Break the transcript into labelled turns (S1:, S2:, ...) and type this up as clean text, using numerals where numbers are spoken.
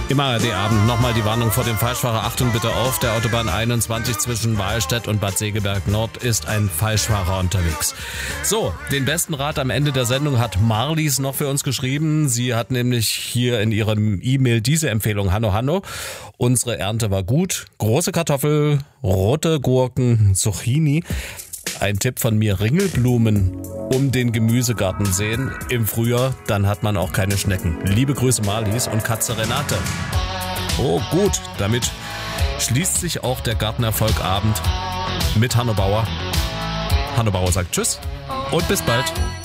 S1: Im ARD-Abend nochmal die Warnung vor dem Falschfahrer. Achtung bitte auf, der Autobahn 21 zwischen Wahlstedt und Bad Segeberg Nord ist ein Falschfahrer unterwegs. So, den besten Rat am Ende der Sendung hat Marlies noch für uns geschrieben. Sie hat nämlich hier in ihrem E-Mail diese Empfehlung. Hanno, unsere Ernte war gut. Große Kartoffel, rote Gurken, Zucchini. Ein Tipp von mir, Ringelblumen um den Gemüsegarten sehen im Frühjahr, dann hat man auch keine Schnecken. Liebe Grüße Marlies und Katze Renate. Oh gut, damit schließt sich auch der Gartenerfolgabend mit Hanno Bauer. Hanno Bauer sagt Tschüss und bis bald.